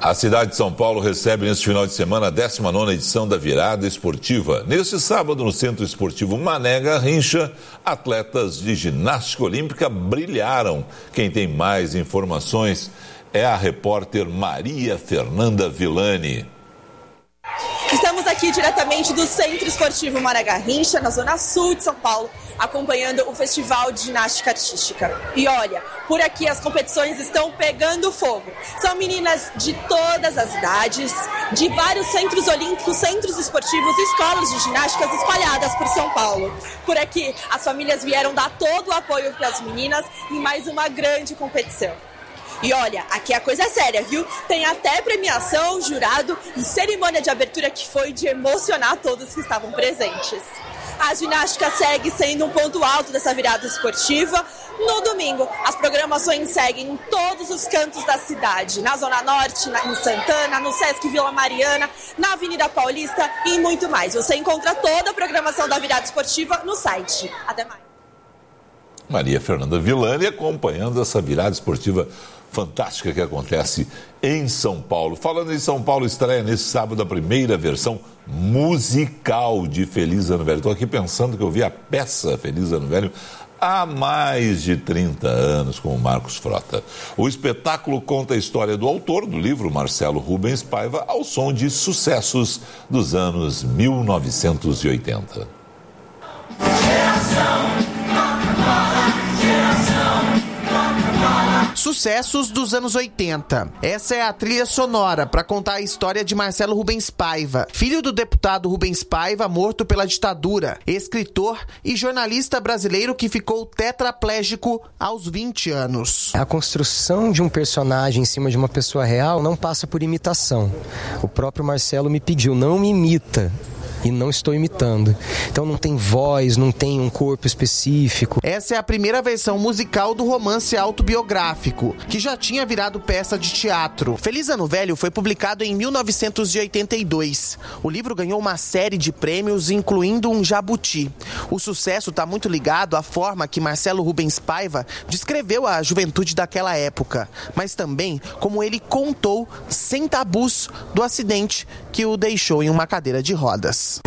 A cidade de São Paulo recebe neste final de semana a 19ª edição da Virada Esportiva. Neste sábado, no Centro Esportivo Mané Garrincha, atletas de ginástica olímpica brilharam. Quem tem mais informações é a repórter Maria Fernanda Villani. Estamos aqui diretamente do Centro Esportivo Mané Garrincha, na zona sul de São Paulo, acompanhando o Festival de Ginástica Artística. E olha, por aqui as competições estão pegando fogo. São meninas de todas as idades, de vários centros olímpicos, centros esportivos e escolas de ginásticas espalhadas por São Paulo. Por aqui, as famílias vieram dar todo o apoio para as meninas em mais uma grande competição. E olha, aqui a coisa é séria, viu? Tem até premiação, jurado e cerimônia de abertura que foi de emocionar todos que estavam presentes. A ginástica segue sendo um ponto alto dessa virada esportiva. No domingo, as programações seguem em todos os cantos da cidade. Na Zona Norte, em Santana, no Sesc Vila Mariana, na Avenida Paulista e muito mais. Você encontra toda a programação da virada esportiva no site. Até mais. Maria Fernanda Villani acompanhando essa virada esportiva fantástica que acontece em São Paulo. Falando em São Paulo, estreia nesse sábado a primeira versão musical de Feliz Ano Velho. Estou aqui pensando que eu vi a peça Feliz Ano Velho há mais de 30 anos com o Marcos Frota. O espetáculo conta a história do autor do livro, Marcelo Rubens Paiva, ao som de sucessos dos anos 1980. Sucessos dos anos 80. Essa é a trilha sonora para contar a história de Marcelo Rubens Paiva, filho do deputado Rubens Paiva, morto pela ditadura, escritor e jornalista brasileiro que ficou tetraplégico aos 20 anos. A construção de um personagem em cima de uma pessoa real não passa por imitação. O próprio Marcelo me pediu, não me imita. E não estou imitando. Então não tem voz, não tem um corpo específico. Essa é a primeira versão musical do romance autobiográfico, que já tinha virado peça de teatro. Feliz Ano Velho foi publicado em 1982. O livro ganhou uma série de prêmios, incluindo um jabuti. O sucesso está muito ligado à forma que Marcelo Rubens Paiva descreveu a juventude daquela época, mas também como ele contou, sem tabus, do acidente que o deixou em uma cadeira de rodas.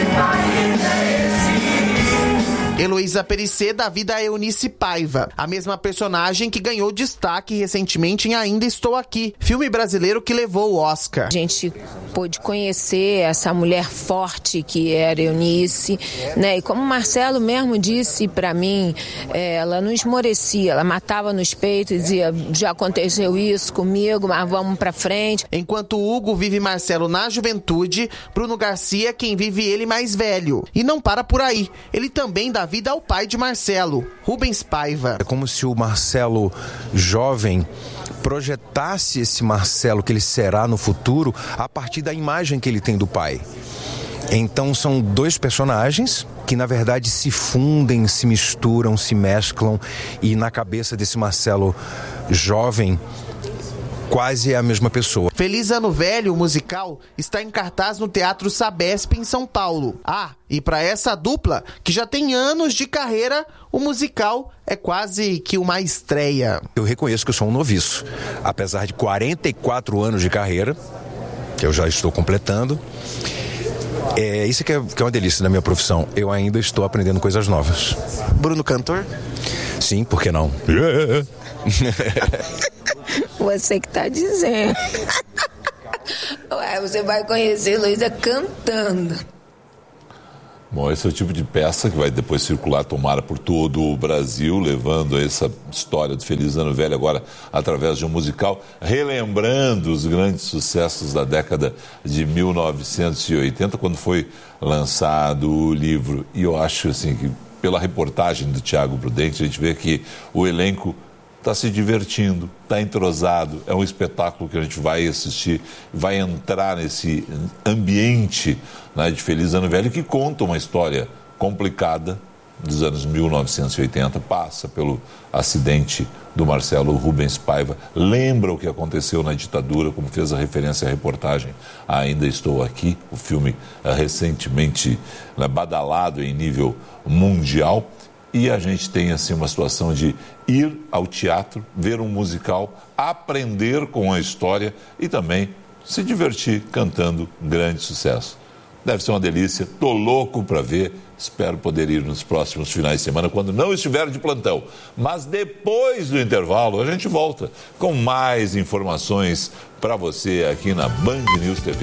Heloísa Perissé dá vida a Eunice Paiva, a mesma personagem que ganhou destaque recentemente em Ainda Estou Aqui, filme brasileiro que levou o Oscar. A gente pôde conhecer essa mulher forte que era Eunice, né? E como o Marcelo mesmo disse para mim, ela não esmorecia, ela matava nos peitos e dizia, já aconteceu isso comigo, mas vamos pra frente. Enquanto Hugo vive Marcelo na juventude, Bruno Garcia é quem vive ele mais velho. E não para por aí, ele também dá vida ao pai de Marcelo, Rubens Paiva. É como se o Marcelo jovem projetasse esse Marcelo que ele será no futuro a partir da imagem que ele tem do pai. Então são dois personagens que na verdade se fundem, se misturam, se mesclam e na cabeça desse Marcelo jovem quase é a mesma pessoa. Feliz Ano Velho, o musical, está em cartaz no Teatro Sabesp, em São Paulo. E para essa dupla, que já tem anos de carreira, o musical é quase que uma estreia. Eu reconheço que eu sou um noviço. Apesar de 44 anos de carreira, que eu já estou completando, isso que é uma delícia da minha profissão. Eu ainda estou aprendendo coisas novas. Bruno cantor? Sim, por que não? Você que tá dizendo. Ué, você vai conhecer Luísa cantando. Bom, esse é o tipo de peça que vai depois circular, tomara, por todo o Brasil, levando essa história do Feliz Ano Velho agora através de um musical, relembrando os grandes sucessos da década de 1980, quando foi lançado o livro. E eu acho assim que, pela reportagem do Tiago Prudente, a gente vê que o elenco está se divertindo, está entrosado, é um espetáculo que a gente vai assistir, vai entrar nesse ambiente, né, de Feliz Ano Velho, que conta uma história complicada dos anos 1980, passa pelo acidente do Marcelo Rubens Paiva, lembra o que aconteceu na ditadura, como fez a referência à reportagem Ainda Estou Aqui, o filme recentemente badalado em nível mundial. e a gente tem assim uma situação de ir ao teatro, ver um musical, aprender com a história e também se divertir cantando um grande sucesso. Deve ser uma delícia, tô louco para ver, espero poder ir nos próximos finais de semana quando não estiver de plantão. Mas depois do intervalo a gente volta com mais informações para você aqui na Band News TV.